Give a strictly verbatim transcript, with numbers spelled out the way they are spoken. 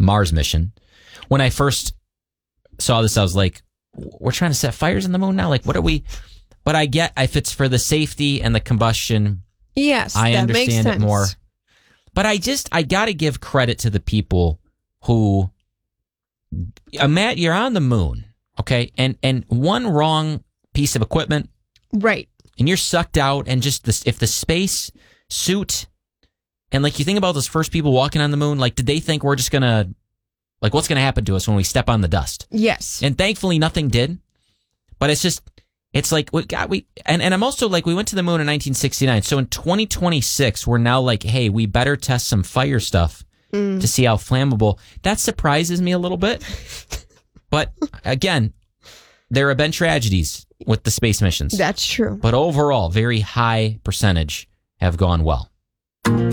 Mars mission. When I first saw this, I was like, we're trying to set fires on the moon now? Like, what are we? But I get if it's for the safety and the combustion. Yes, I that understand makes sense. it more. But I just, I got to give credit to the people who, uh, Matt, you're on the moon, okay? And and one wrong piece of equipment. Right. And you're sucked out, and just this, if the space suit, and like you think about those first people walking on the moon, like, did they think we're just going to, like, what's going to happen to us when we step on the dust? Yes. And thankfully nothing did. But it's just, it's like, we got, we, and, and I'm also like, we went to the moon in nineteen sixty-nine. So in twenty twenty-six, we're now like, hey, we better test some fire stuff mm. to see how flammable. That surprises me a little bit. But again, there have been tragedies with the space missions. That's true. But overall, very high percentage have gone well.